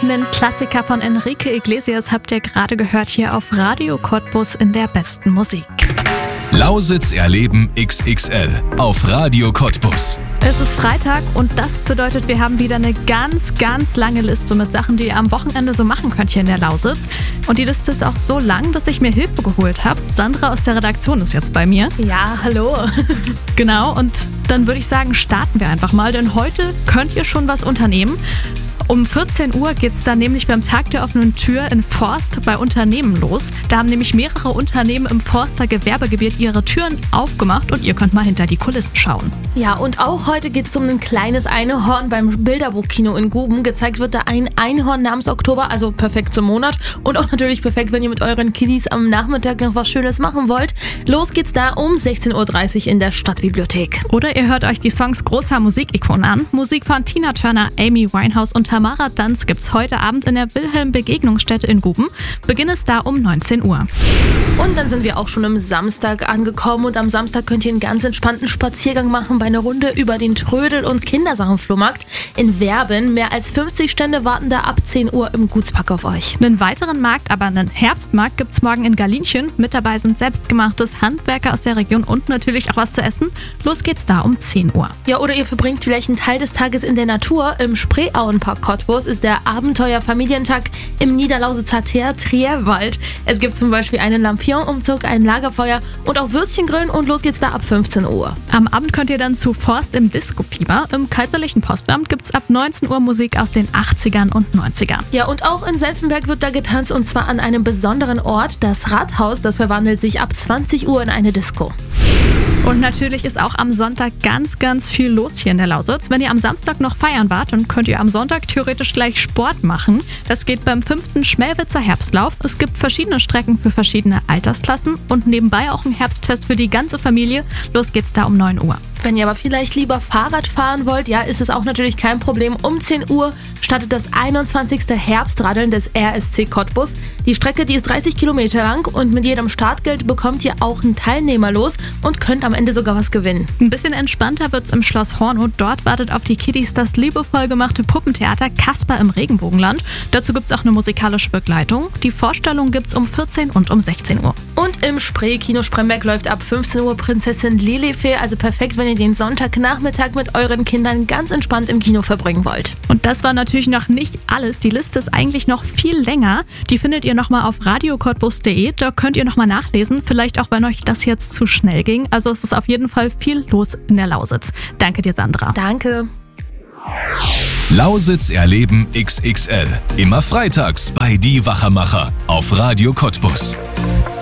Einen Klassiker von Enrique Iglesias habt ihr gerade gehört hier auf Radio Cottbus in der besten Musik. Lausitz erleben XXL auf Radio Cottbus. Es ist Freitag und das bedeutet, wir haben wieder eine ganz, ganz lange Liste mit Sachen, die ihr am Wochenende so machen könnt hier in der Lausitz. Und die Liste ist auch so lang, dass ich mir Hilfe geholt habe. Sandra aus der Redaktion ist jetzt bei mir. Ja, hallo. Genau, und dann würde ich sagen, starten wir einfach mal, denn heute könnt ihr schon was unternehmen. Um 14 Uhr geht es dann nämlich beim Tag der offenen Tür in Forst bei Unternehmen los. Da haben nämlich mehrere Unternehmen im Forster Gewerbegebiet ihre Türen aufgemacht und ihr könnt mal hinter die Kulissen schauen. Ja, und auch heute geht es um ein kleines Einhorn beim Bilderbuchkino in Guben. Gezeigt wird da ein Einhorn namens Oktober, also perfekt zum Monat und auch natürlich perfekt, wenn ihr mit euren Kiddies am Nachmittag noch was Schönes machen wollt. Los geht's da um 16.30 Uhr in der Stadtbibliothek. Oder ihr hört euch die Songs großer Musikikonen an. Musik von Tina Turner, Amy Winehouse und Tamara Danz gibt's heute Abend in der Wilhelm-Begegnungsstätte in Guben. Beginn ist da um 19 Uhr. Und dann sind wir auch schon am Samstag angekommen und am Samstag könnt ihr einen ganz entspannten Spaziergang machen bei einer Runde über den Trödel- und Kindersachenflohmarkt in Werben. Mehr als 50 Stände warten da ab 10 Uhr im Gutspark auf euch. Einen weiteren Markt, aber einen Herbstmarkt gibt's morgen in Galinchen. Mit dabei sind selbstgemachtes Handwerker aus der Region und natürlich auch was zu essen. Los geht's da um 10 Uhr. Ja, oder ihr verbringt vielleicht einen Teil des Tages in der Natur. Im Spreeauenpark Cottbus ist der Abenteuer-Familientag im Niederlausitzer Trierwald. Es gibt zum Beispiel einen Lampion-Umzug, ein Lagerfeuer und auch Würstchengrillen und los geht's da ab 15 Uhr. Am Abend könnt ihr dann zu Forst im Disco-Fieber. Im Kaiserlichen Postamt gibt's ab 19 Uhr Musik aus den 80ern und 90ern. Ja, und auch in Selfenberg wird da getanzt und zwar an einem besonderen Ort. Das Rathaus, das verwandelt sich ab 20 Uhr in eine Disco. Und natürlich ist auch am Sonntag ganz, ganz viel los hier in der Lausitz. Wenn ihr am Samstag noch feiern wart, dann könnt ihr am Sonntag theoretisch gleich Sport machen. Das geht beim 5. Schmelwitzer Herbstlauf. Es gibt verschiedene Strecken für verschiedene Altersklassen und nebenbei auch ein Herbstfest für die ganze Familie. Los geht's da um 9 Uhr. Wenn ihr aber vielleicht lieber Fahrrad fahren wollt, ja, ist es auch natürlich kein Problem. Um 10 Uhr startet das 21. Herbstradeln des RSC Cottbus. Die Strecke, die ist 30 Kilometer lang und mit jedem Startgeld bekommt ihr auch einen Teilnehmer los und könnt am Ende sogar was gewinnen. Ein bisschen entspannter wird's im Schloss Hornow. Dort wartet auf die Kiddies das liebevoll gemachte Puppentheater Kasper im Regenbogenland. Dazu gibt's auch eine musikalische Begleitung. Die Vorstellung gibt's um 14 und um 16 Uhr. Und im Spree-Kino Spremberg läuft ab 15 Uhr Prinzessin Lilifee, also perfekt, wenn ihr den Sonntagnachmittag mit euren Kindern ganz entspannt im Kino verbringen wollt. Und das war natürlich noch nicht alles. Die Liste ist eigentlich noch viel länger. Die findet ihr nochmal auf radiocottbus.de. Da könnt ihr nochmal nachlesen. Vielleicht auch, wenn euch das jetzt zu schnell ging. Also es ist auf jeden Fall viel los in der Lausitz. Danke dir, Sandra. Danke. Lausitz erleben XXL. Immer freitags bei Die Wachermacher auf Radio Cottbus.